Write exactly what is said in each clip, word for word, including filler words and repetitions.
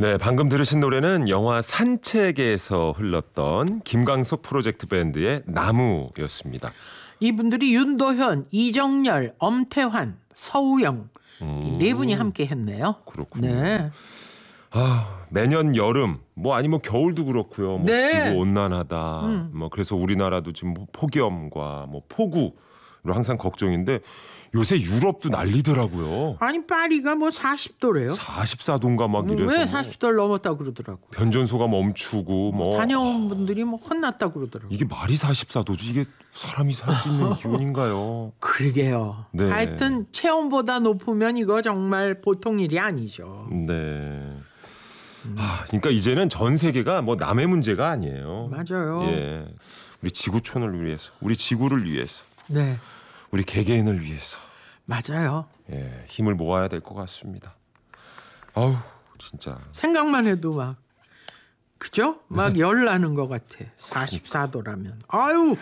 네, 방금 들으신 노래는 영화 산책에서 흘렀던 김광석 프로젝트 밴드의 나무였습니다. 이분들이 윤도현, 이정열, 엄태환, 서우영 음, 네 분이 함께 했네요. 그렇군요. 네. 아, 매년 여름, 뭐 아니 뭐 겨울도 그렇고요. 뭐 네. 지구 온난하다. 음. 뭐 그래서 우리나라도 지금 뭐 폭염과 뭐 폭우로 항상 걱정인데 요새 유럽도 난리더라고요. 아니 파리가 뭐 사십 도래요. 사십사 도인가 막 이래서 왜 뭐 사십 도를 넘었다 그러더라고. 변전소가 멈추고 뭐 다녀온 분들이 뭐 혼났다 그러더라고. 이게 말이 사십사 도지 이게 사람이 살 수 있는 기온인가요? 그러게요. 네. 하여튼 체온보다 높으면 이거 정말 보통 일이 아니죠. 네. 아, 그러니까 이제는 전 세계가 뭐 남의 문제가 아니에요. 맞아요. 예, 우리 지구촌을 위해서, 우리 지구를 위해서, 네, 우리 개개인을 위해서, 맞아요. 예, 힘을 모아야 될 것 같습니다. 아우, 진짜. 생각만 해도 막 그죠? 막 열 나는 것 같아. 사십사 도라면. 아유.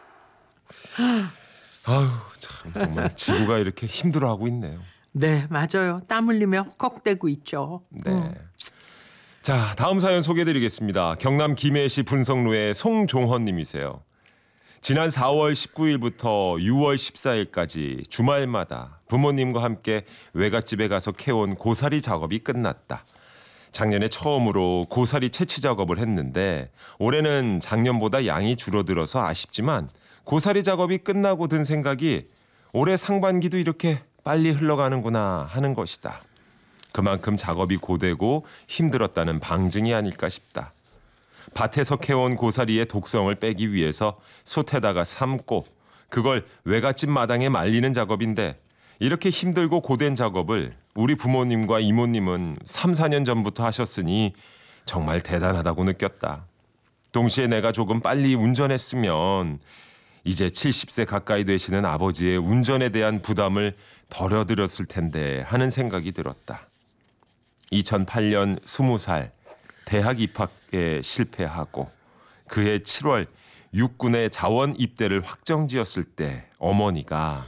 아우, 참 정말 지구가 이렇게 힘들어하고 있네요. 네, 맞아요. 땀 흘리며 헉헉대고 있죠. 네. 음. 자, 다음 사연 소개해드리겠습니다. 경남 김해시 분성로의 송종헌님이세요. 지난 사월 십구일부터 유월 십사일까지 주말마다 부모님과 함께 외갓집에 가서 캐온 고사리 작업이 끝났다. 작년에 처음으로 고사리 채취 작업을 했는데 올해는 작년보다 양이 줄어들어서 아쉽지만 고사리 작업이 끝나고 든 생각이 올해 상반기도 이렇게 빨리 흘러가는구나 하는 것이다. 그만큼 작업이 고되고 힘들었다는 방증이 아닐까 싶다. 밭에서 캐온 고사리의 독성을 빼기 위해서 솥에다가 삶고 그걸 외갓집 마당에 말리는 작업인데 이렇게 힘들고 고된 작업을 우리 부모님과 이모님은 삼, 사 년 전부터 하셨으니 정말 대단하다고 느꼈다. 동시에 내가 조금 빨리 운전했으면 이제 칠십 세 가까이 되시는 아버지의 운전에 대한 부담을 덜어드렸을 텐데 하는 생각이 들었다. 이천팔년 스무 살 대학 입학에 실패하고 그해 칠월 육군의 자원 입대를 확정지었을 때 어머니가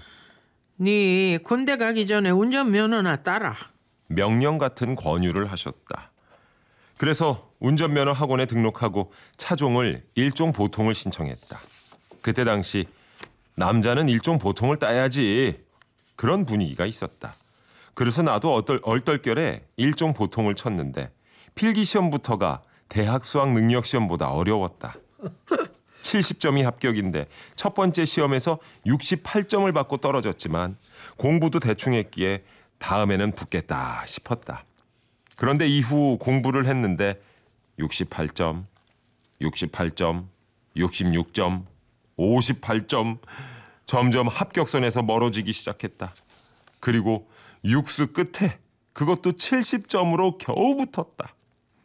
네 군대 가기 전에 운전면허나 따라. 명령 같은 권유를 하셨다. 그래서 운전면허 학원에 등록하고 차종을 일종 보통을 신청했다. 그때 당시 남자는 일종 보통을 따야지 그런 분위기가 있었다. 그래서 나도 얼떨, 얼떨결에 일종 보통을 쳤는데 필기시험부터가 대학 수학 능력시험보다 어려웠다. 칠십 점이 합격인데 첫 번째 시험에서 육십팔 점을 받고 떨어졌지만 공부도 대충 했기에 다음에는 붙겠다 싶었다. 그런데 이후 공부를 했는데 육십팔 점, 육십팔 점, 육십육 점, 오십팔 점 점점 합격선에서 멀어지기 시작했다. 그리고 육수 끝에 그것도 칠십 점으로 겨우 붙었다.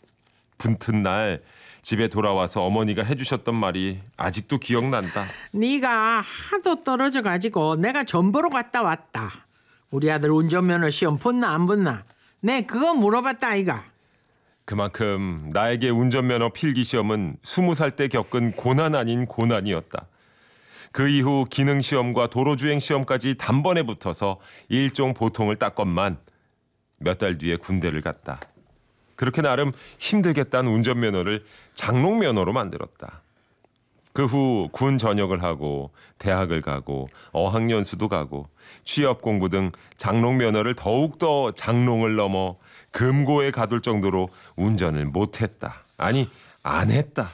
붙은 날 집에 돌아와서 어머니가 해주셨던 말이 아직도 기억난다. 네가 하도 떨어져 가지고 내가 점 보러 갔다 왔다. 우리 아들 운전면허 시험 붙나 안 붙나? 내 그거 물어봤다 아이가. 그만큼 나에게 운전면허 필기시험은 스무 살 때 겪은 고난 아닌 고난이었다. 그 이후 기능시험과 도로주행시험까지 단번에 붙어서 일종 보통을 땄건만 몇 달 뒤에 군대를 갔다. 그렇게 나름 힘들겠다는 운전면허를 장롱면허로 만들었다. 그 후 군 전역을 하고 대학을 가고 어학연수도 가고 취업 공부 등 장롱면허를 더욱더 장롱을 넘어 금고에 가둘 정도로 운전을 못했다. 아니 안 했다.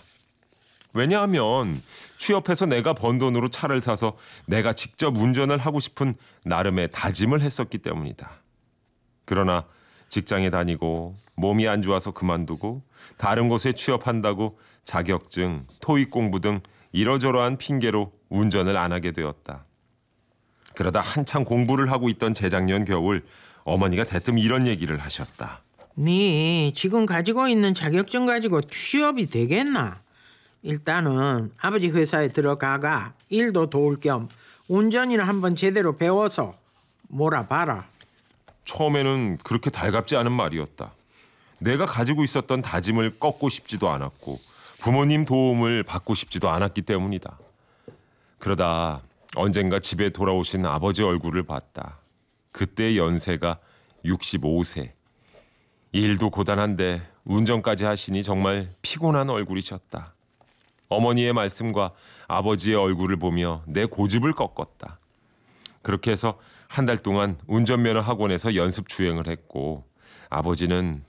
왜냐하면 취업해서 내가 번 돈으로 차를 사서 내가 직접 운전을 하고 싶은 나름의 다짐을 했었기 때문이다. 그러나 직장에 다니고 몸이 안 좋아서 그만두고 다른 곳에 취업한다고 자격증, 토익 공부 등 이러저러한 핑계로 운전을 안 하게 되었다. 그러다 한창 공부를 하고 있던 재작년 겨울 어머니가 대뜸 이런 얘기를 하셨다. 네 지금 가지고 있는 자격증 가지고 취업이 되겠나? 일단은 아버지 회사에 들어가가 일도 도울 겸 운전이나 한번 제대로 배워서 몰아봐라. 처음에는 그렇게 달갑지 않은 말이었다. 내가 가지고 있었던 다짐을 꺾고 싶지도 않았고 부모님 도움을 받고 싶지도 않았기 때문이다. 그러다 언젠가 집에 돌아오신 아버지 얼굴을 봤다. 그때 연세가 육십오 세. 일도 고단한데 운전까지 하시니 정말 피곤한 얼굴이셨다. 어머니의 말씀과 아버지의 얼굴을 보며 내 고집을 꺾었다. 그렇게 해서 한 달 동안 운전면허 학원에서 연습 주행을 했고 아버지는